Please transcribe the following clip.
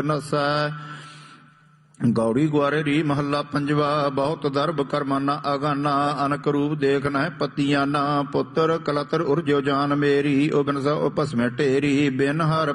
ਨਸੈ। ਗੌੜੀ ਗੁਆਰੇਰੀ ਮਹੱਲਾ ਪੰਜਵਾ। ਬਹੁਤ ਦਰਬ ਕਰਮਾਨਾ ਅਗਾਨਾ, ਅਨਕ ਰੂਪ ਦੇਖਣਾ ਪਤੀਆਨਾ। ਪੁੱਤਰ ਕਲਤਰ ਉਰਜੋ ਜਾਨ ਮੇਰੀ, ਉਗਨ ਸੋ ਭਸਮੈ ਢੇਰੀ। ਬਿਨ ਹਰ